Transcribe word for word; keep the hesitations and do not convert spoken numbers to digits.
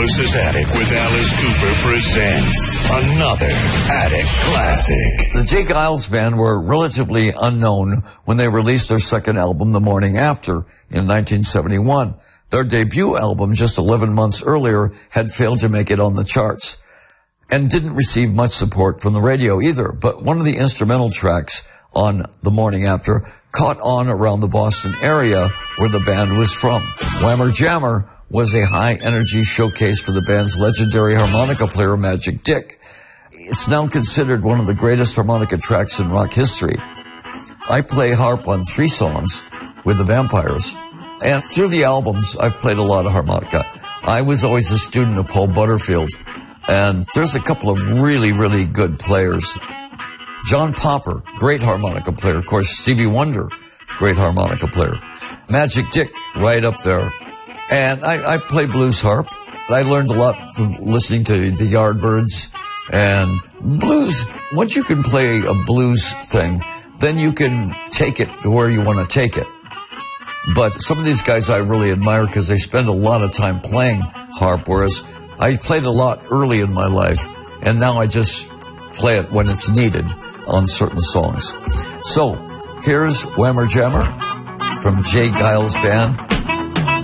Alice's Attic with Alice Cooper presents another Attic Classic. The J. Geils Band were relatively unknown when they released their second album, The Morning After, in nineteen seventy-one. Their debut album, just eleven months earlier, had failed to make it on the charts and didn't receive much support from the radio either. But one of the instrumental tracks on The Morning After caught on around the Boston area where the band was from. Whammer Jammer was a high-energy showcase for the band's legendary harmonica player, Magic Dick. It's now considered one of the greatest harmonica tracks in rock history. I play harp on three songs with the Vampires, and through the albums, I've played a lot of harmonica. I was always a student of Paul Butterfield, and there's a couple of really, really good players. John Popper, great harmonica player. Of course, Stevie Wonder, great harmonica player. Magic Dick, right up there. And I, I play blues harp. I learned a lot from listening to the Yardbirds. And blues, once you can play a blues thing, then you can take it to where you want to take it. But some of these guys I really admire because they spend a lot of time playing harp, whereas I played a lot early in my life, and now I just play it when it's needed on certain songs. So, here's Whammer Jammer from J. Geils Band